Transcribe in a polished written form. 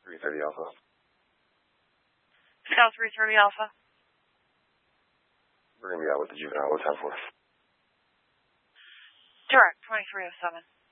330 Alpha. Scout 330 Alpha. We're going to be out with the juvenile. What time for? Direct, 2307.